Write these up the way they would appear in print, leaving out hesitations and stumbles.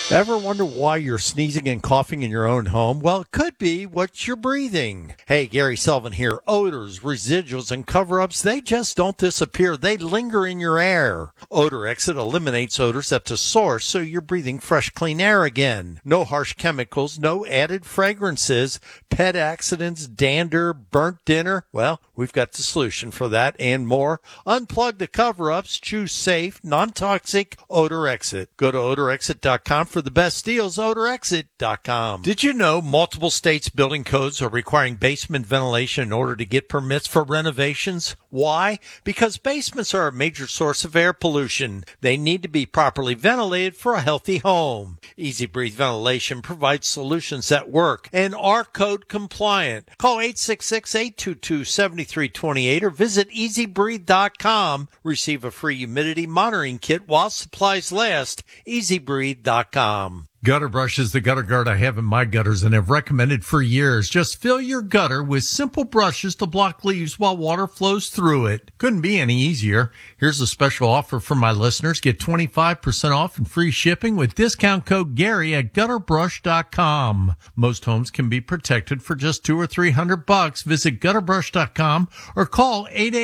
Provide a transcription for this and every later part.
Ever wonder why you're sneezing and coughing in your own home? Well, it could be what you're breathing. Hey, Gary Sullivan here. Odors, residuals, and cover-ups, they just don't disappear. They linger in your air. Odor Exit eliminates odors at the source, so you're breathing fresh, clean air again. No harsh chemicals, no added fragrances, pet accidents, dander, burnt dinner. Well, we've got the solution for that and more. Unplug the cover-ups. Choose safe, non-toxic Odor Exit. Go to odorexit.com for the best deals. odorexit.com. Did you know multiple states' building codes are requiring basement ventilation in order to get permits for renovations? Why? Because basements are a major source of air pollution. They need to be properly ventilated for a healthy home. Easy Breathe Ventilation provides solutions that work and are code compliant. Call 866-822-7328 or visit easybreathe.com. Receive a free humidity monitoring kit while supplies last. easybreathe.com. Gutter Brush is the gutter guard I have in my gutters and have recommended for years. Just fill your gutter with simple brushes to block leaves while water flows through it. Couldn't be any easier. Here's a special offer for my listeners. Get 25% off and free shipping with discount code Gary at gutterbrush.com. Most homes can be protected for just $200 or $300. Visit gutterbrush.com or call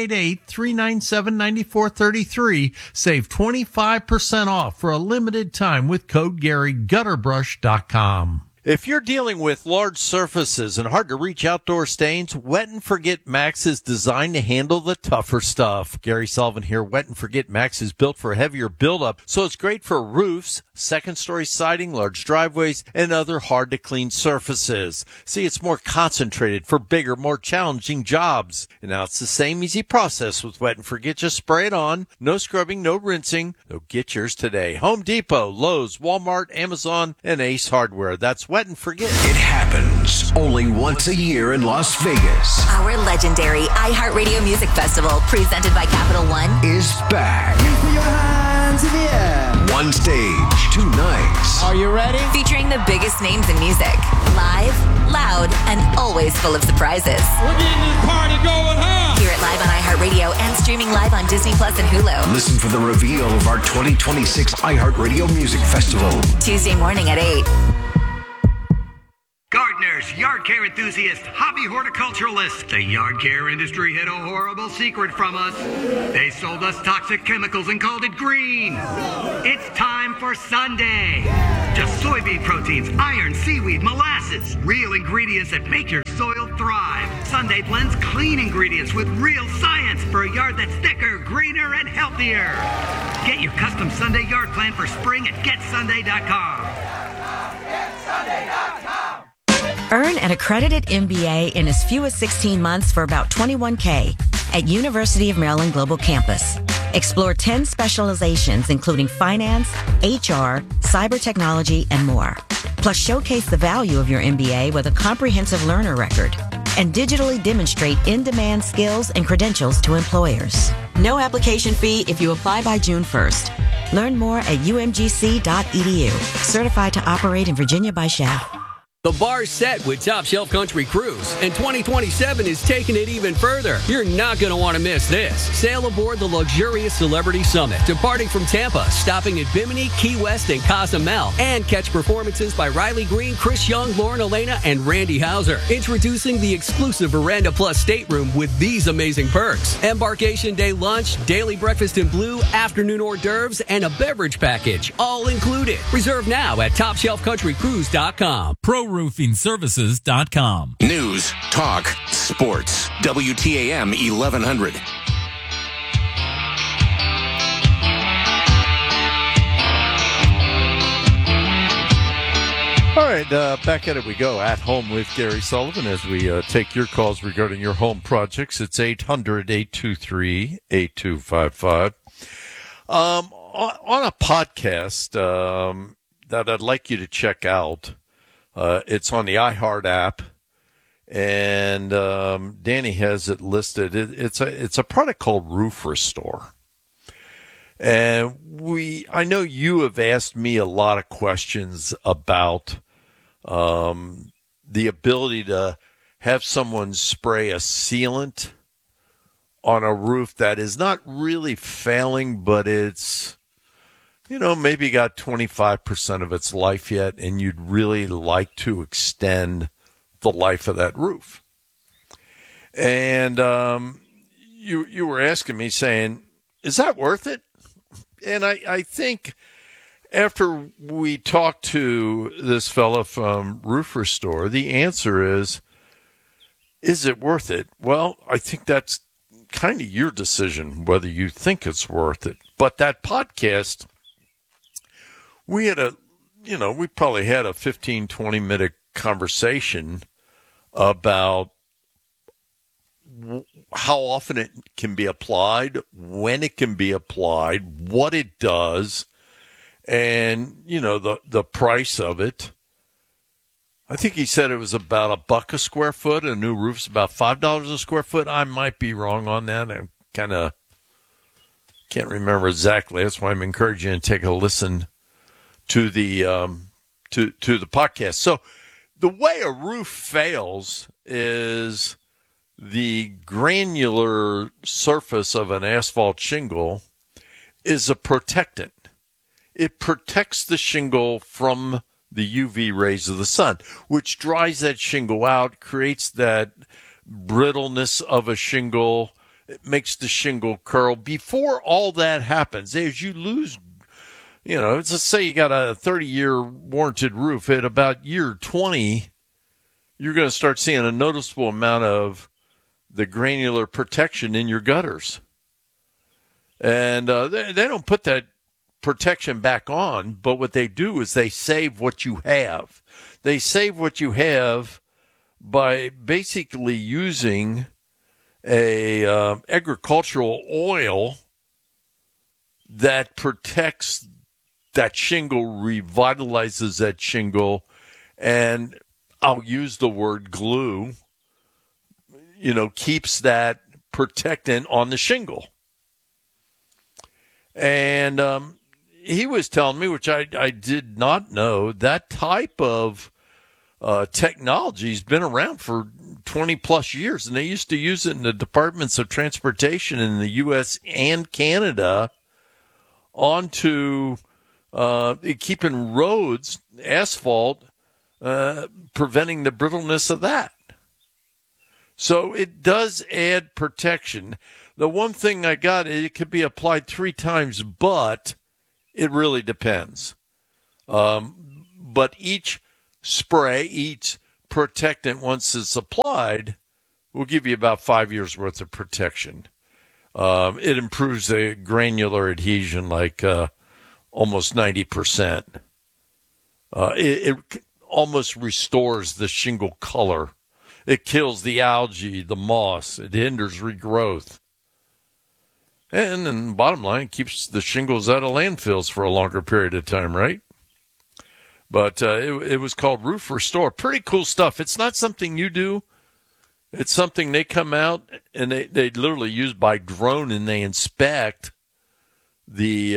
888-397-9433. Save 25% off for a limited time with code Gary. Gutterbrush.com. If you're dealing with large surfaces and hard-to-reach outdoor stains, Wet and Forget Max is designed to handle the tougher stuff. Gary Sullivan here. Wet and Forget Max is built for heavier buildup, so it's great for roofs, second-story siding, large driveways, and other hard-to-clean surfaces. See, it's more concentrated for bigger, more challenging jobs. And now it's the same easy process with Wet and Forget. Just spray it on. No scrubbing, no rinsing. So get yours today. Home Depot, Lowe's, Walmart, Amazon, and Ace Hardware. That's Wet and Forget. It happens only once a year in Las Vegas. Our legendary iHeartRadio Music Festival, presented by Capital One, is back. Please put your hands in the air. One stage, 2 nights. Are you ready? featuring the biggest names in music. Live, loud, and always full of surprises. We're getting this party going, huh? Hear it live on iHeartRadio and streaming live on Disney Plus and Hulu. Listen for the reveal of our 2026 iHeartRadio Music Festival. Tuesday morning at 8. Gardeners, yard care enthusiasts, hobby horticulturalists. The yard care industry hid a horrible secret from us. They sold us toxic chemicals and called it green. It's time for Sunday. Just soybean proteins, iron, seaweed, molasses. Real ingredients that make your soil thrive. Sunday blends clean ingredients with real science for a yard that's thicker, greener, and healthier. Get your custom Sunday yard plan for spring at GetSunday.com. GetSunday.com. Earn an accredited MBA in as few as 16 months for about $21K at University of Maryland Global Campus. Explore 10 specializations, including finance, HR, cyber technology, and more. Plus, showcase the value of your MBA with a comprehensive learner record and digitally demonstrate in-demand skills and credentials to employers. No application fee if you apply by June 1st. Learn more at umgc.edu. Certified to operate in Virginia by SHAP. The bar's set with Top Shelf Country Cruise, and 2027 is taking it even further. You're not going to want to miss this. Sail aboard the luxurious Celebrity Summit, departing from Tampa, stopping at Bimini, Key West, and Cozumel, and catch performances by Riley Green, Chris Young, Lauren Elena, and Randy Hauser. Introducing the exclusive Veranda Plus stateroom with these amazing perks. Embarkation day lunch, daily breakfast in blue, afternoon hors d'oeuvres, and a beverage package, all included. Reserve now at TopShelfCountryCruise.com. ProRoofingServices.com. News, talk, sports. WTAM 1100. All right, back at it we go. At Home with Gary Sullivan as we take your calls regarding your home projects. It's 800-823-8255. On a podcast that I'd like you to check out, it's on the iHeart app, and Danny has it listed. It's a product called Roof Restore. And I know you have asked me a lot of questions about the ability to have someone spray a sealant on a roof that is not really failing, but it's maybe got 25% of its life yet, and you'd really like to extend the life of that roof. And you were asking me, saying, is that worth it? And I think after we talked to this fella from Roof Restore, the answer is it worth it? Well, I think that's kind of your decision whether you think it's worth it. But that podcast, we probably had a 15, 20-minute conversation about how often it can be applied, when it can be applied, what it does, and, the price of it. I think he said it was about $1 a square foot. A new roof's about $5 a square foot. I might be wrong on that. I kind of can't remember exactly. That's why I'm encouraging you to take a listen to the to the podcast. So the way a roof fails is the granular surface of an asphalt shingle is a protectant. It protects the shingle from the UV rays of the sun, which dries that shingle out, creates that brittleness of a shingle. It makes the shingle curl. Before all that happens, as you lose, let's say you got a 30-year warranted roof. At about year 20, you're going to start seeing a noticeable amount of the granular protection in your gutters. And they don't put that protection back on, but what they do is they save what you have. They save what you have by basically using a agricultural oil that protects that shingle, revitalizes that shingle, and I'll use the word glue, keeps that protectant on the shingle. And he was telling me, which I did not know, that type of technology has been around for 20 plus years, and they used to use it in the departments of transportation in the U.S. and Canada onto keeping roads, asphalt, preventing the brittleness of that. So it does add protection. The one thing I got, it could be applied 3 times, but it really depends. But each spray, each protectant, once it's applied, will give you about 5 years worth of protection. It improves the granular adhesion like almost 90%. It almost restores the shingle color. It kills the algae, the moss. It hinders regrowth. And then bottom line, it keeps the shingles out of landfills for a longer period of time, right? But it was called Roof Restore. Pretty cool stuff. It's not something you do. It's something they come out and they literally use by drone, and they inspect the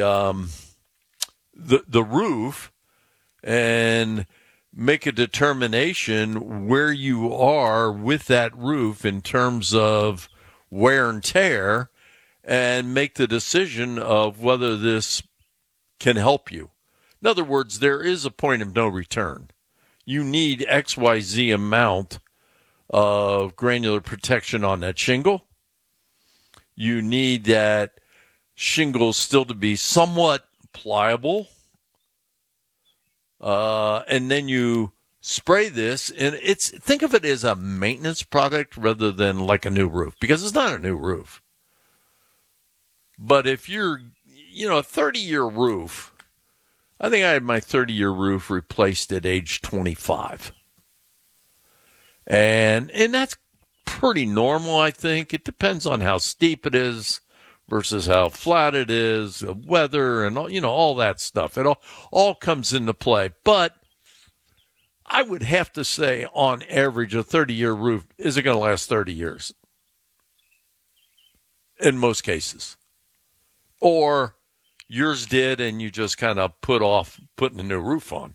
roof and make a determination where you are with that roof in terms of wear and tear, and make the decision of whether this can help you. In other words, there is a point of no return. You need XYZ amount of granular protection on that shingle. You need that shingle still to be somewhat pliable. And then you spray this, and think of it as a maintenance product rather than like a new roof, because it's not a new roof. But if you're, a 30-year roof, I think I had my 30-year roof replaced at age 25. And that's pretty normal, I think. It depends on how steep it is versus how flat it is, weather, and all that stuff. It all comes into play. But I would have to say, on average, a 30-year roof isn't going to last 30 years in most cases. Or yours did, and you just kind of put off putting a new roof on.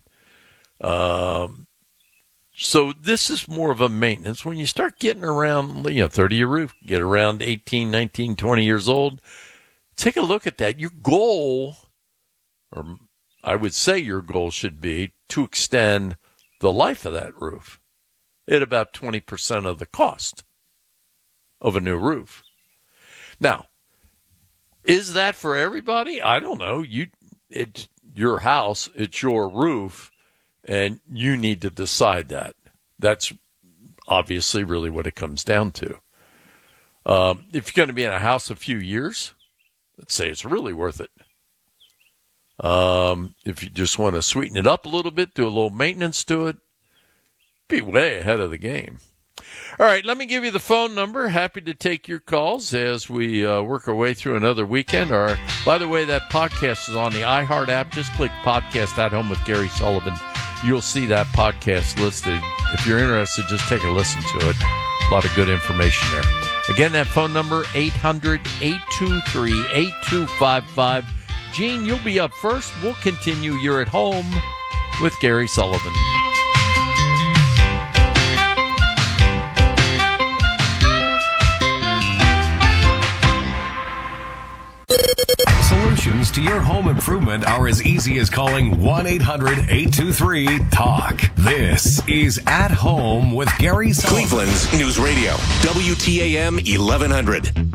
So this is more of a maintenance. When you start getting around, 30-year roof, get around 18, 19, 20 years old, take a look at that. Your goal, or I would say your goal should be to extend the life of that roof at about 20% of the cost of a new roof. Now, is that for everybody? I don't know. It's your house, it's your roof, and you need to decide that. That's obviously really what it comes down to. If you're going to be in a house a few years, let's say it's really worth it. If you just want to sweeten it up a little bit, do a little maintenance to it, be way ahead of the game. All right, let me give you the phone number. Happy to take your calls as we work our way through another weekend. By the way, that podcast is on the iHeart app. Just click Podcast at Home with Gary Sullivan. You'll see that podcast listed. If you're interested, just take a listen to it. A lot of good information there. Again, that phone number, 800-823-8255. Gene, you'll be up first. We'll continue. You're at Home with Gary Sullivan. Solutions to your home improvement are as easy as calling 1-800-823-TALK. This is At Home with Gary Sullivan. Cleveland's News Radio, WTAM 1100.